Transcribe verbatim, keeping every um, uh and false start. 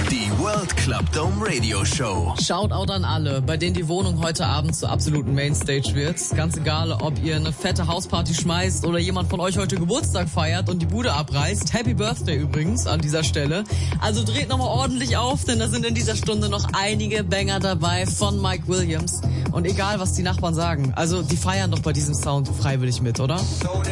Die World Club Dome Radio Show. Shoutout an alle, bei denen die Wohnung heute Abend zur absoluten Mainstage wird. Ganz egal, ob ihr eine fette Hausparty schmeißt oder jemand von euch heute Geburtstag feiert und die Bude abreißt. Happy Birthday übrigens an dieser Stelle. Also dreht nochmal ordentlich auf, denn da sind in dieser Stunde noch einige Banger dabei von Mike Williams. Und egal, was die Nachbarn sagen, also die feiern doch bei diesem Sound freiwillig mit, oder?